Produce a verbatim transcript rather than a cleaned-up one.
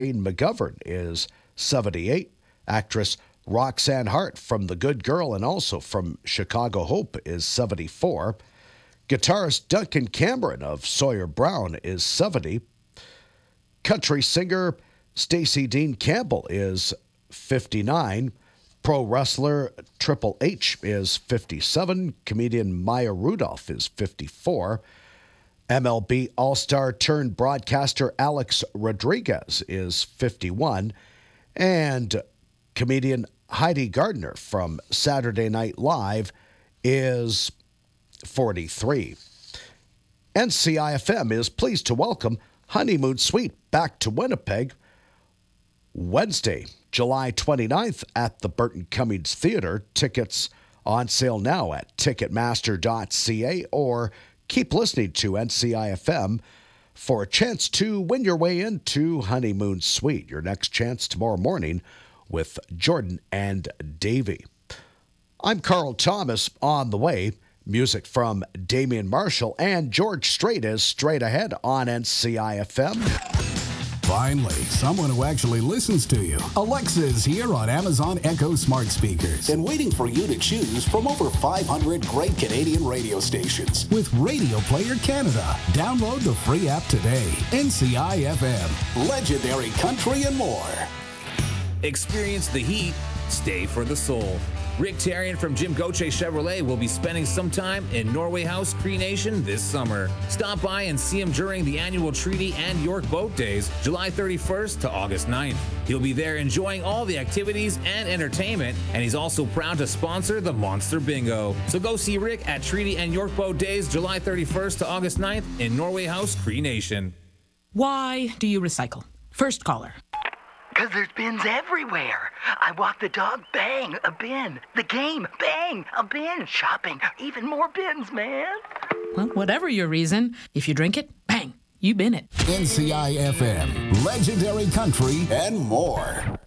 McGovern is seventy-eight. Actress Roxanne Hart from The Good Girl and also from Chicago Hope is seventy-four. Guitarist Duncan Cameron of Sawyer Brown is seventy. Country singer Stacey Dean Campbell is fifty-nine. Pro wrestler Triple H is fifty-seven. Comedian Maya Rudolph is fifty-four. M L B All-Star turned broadcaster Alex Rodriguez is fifty-one. And comedian Heidi Gardner from Saturday Night Live is forty-three. N C I F M is pleased to welcome Honeymoon Suite back to Winnipeg Wednesday, July twenty-ninth at the Burton Cummings Theatre. Tickets on sale now at ticketmaster dot c a or keep listening to N C I F M for a chance to win your way into Honeymoon Suite. Your next chance tomorrow morning with Jordan and Davey. I'm Carl Thomas. On the way, music from Damian Marshall and George Strait is straight ahead on N C I F M. Finally, someone who actually listens to you. Alexa is here on Amazon Echo smart speakers and waiting for you to choose from over five hundred great Canadian radio stations. With Radio Player Canada, download the free app today. N C I F M, legendary country and more. Experience the heat, stay for the soul. Rick Tarian from Jim Gauthier Chevrolet will be spending some time in Norway House, Cree Nation this summer. Stop by and see him during the annual Treaty and York Boat Days, July thirty-first to August ninth. He'll be there enjoying all the activities and entertainment, and he's also proud to sponsor the Monster Bingo. So go see Rick at Treaty and York Boat Days, July thirty-first to August ninth in Norway House, Cree Nation. Why do you recycle? First caller. Because there's bins everywhere. I walk the dog, bang, a bin. The game, bang, a bin. Shopping, even more bins, man. Well, whatever your reason, if you drink it, bang, you bin it. N C I F M, legendary country and more.